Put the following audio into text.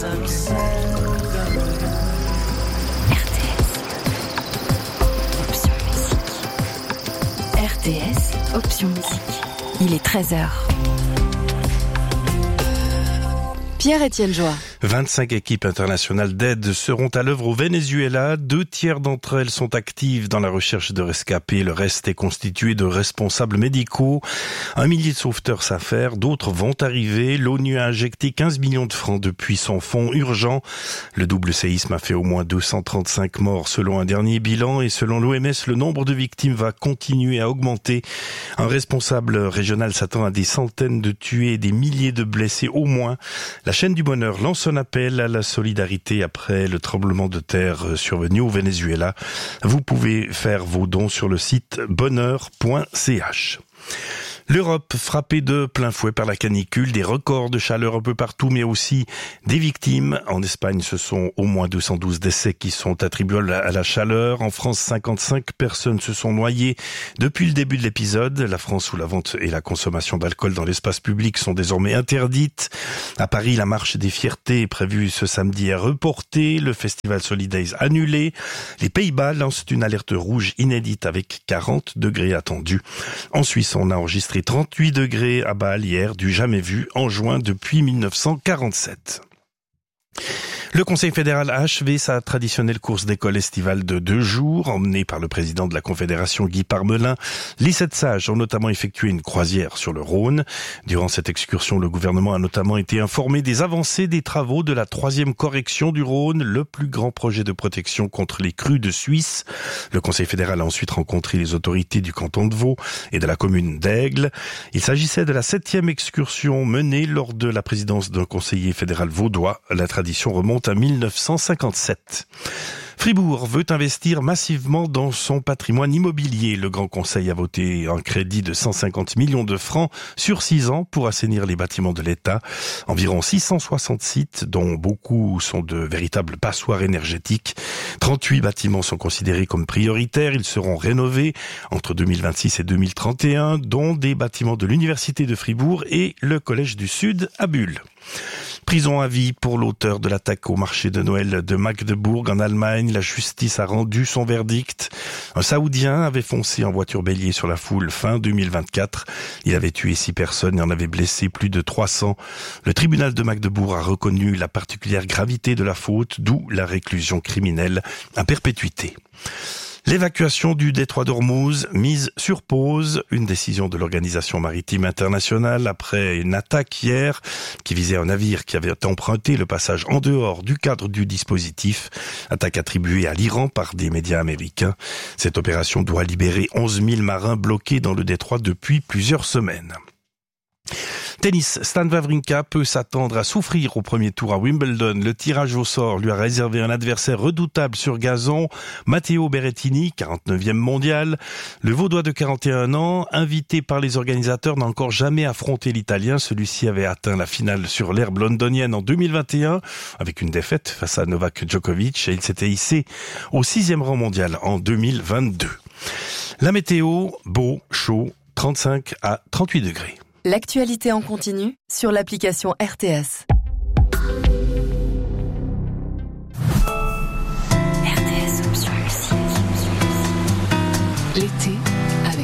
RTS, option musique. Il est 13h. Pierre-Étienne Joie. 25 équipes internationales d'aide seront à l'œuvre au Venezuela. 2/3 d'entre elles sont actives dans la recherche de rescapés. Le reste est constitué de responsables médicaux. 1 millier de sauveteurs s'affairent. D'autres vont arriver. L'ONU a injecté 15 millions de francs depuis son fonds urgent. Le double séisme a fait au moins 235 morts selon un dernier bilan. Et selon l'OMS, le nombre de victimes va continuer à augmenter. Un responsable régional s'attend à des centaines de tués et des milliers de blessés au moins. La chaîne du bonheur lance un appel à la solidarité après le tremblement de terre survenu au Venezuela. Vous pouvez faire vos dons sur le site bonheur.ch. L'Europe frappée de plein fouet par la canicule, des records de chaleur un peu partout, mais aussi des victimes. En Espagne, ce sont au moins 212 décès qui sont attribués à la chaleur. En France, 55 personnes se sont noyées depuis le début de l'épisode. La France où la vente et la consommation d'alcool dans l'espace public sont désormais interdites. À Paris, la marche des fiertés prévue ce samedi est reportée. Le festival Solidays annulé. Les Pays-Bas lancent une alerte rouge inédite avec 40 degrés attendus. En Suisse, on a enregistré 38 degrés à Bâle hier, du jamais vu en juin depuis 1947. Le Conseil fédéral a achevé sa traditionnelle course d'école estivale de 2 jours. Emmenés par le président de la Confédération Guy Parmelin, les 7 sages ont notamment effectué une croisière sur le Rhône. Durant cette excursion, le gouvernement a notamment été informé des avancées des travaux de la 3e correction du Rhône, le plus grand projet de protection contre les crues de Suisse. Le Conseil fédéral a ensuite rencontré les autorités du canton de Vaud et de la commune d'Aigle. Il s'agissait de la 7e excursion menée lors de la présidence d'un conseiller fédéral vaudois. La tradition remonte à 1957. Fribourg veut investir massivement dans son patrimoine immobilier. Le Grand Conseil a voté un crédit de 150 millions de francs sur 6 ans pour assainir les bâtiments de l'État. Environ 660 sites, dont beaucoup sont de véritables passoires énergétiques. 38 bâtiments sont considérés comme prioritaires. Ils seront rénovés entre 2026 et 2031, dont des bâtiments de l'Université de Fribourg et le Collège du Sud à Bulle. Prison à vie pour l'auteur de l'attaque au marché de Noël de Magdebourg en Allemagne. La justice a rendu son verdict. Un Saoudien avait foncé en voiture bélier sur la foule fin 2024. Il avait tué 6 personnes et en avait blessé plus de 300. Le tribunal de Magdebourg a reconnu la particulière gravité de la faute, d'où la réclusion criminelle à perpétuité. L'évacuation du détroit d'Ormuz mise sur pause, une décision de l'Organisation maritime internationale après une attaque hier qui visait un navire qui avait emprunté le passage en dehors du cadre du dispositif, attaque attribuée à l'Iran par des médias américains. Cette opération doit libérer 11 000 marins bloqués dans le détroit depuis plusieurs semaines. Tennis, Stan Wawrinka peut s'attendre à souffrir au premier tour à Wimbledon. Le tirage au sort lui a réservé un adversaire redoutable sur gazon, Matteo Berrettini, 49e mondial. Le Vaudois de 41 ans, invité par les organisateurs, n'a encore jamais affronté l'Italien. Celui-ci avait atteint la finale sur l'herbe londonienne en 2021, avec une défaite face à Novak Djokovic, et il s'était hissé au 6e rang mondial en 2022. La météo, beau, chaud, 35 à 38 degrés. L'actualité en continu sur l'application RTS.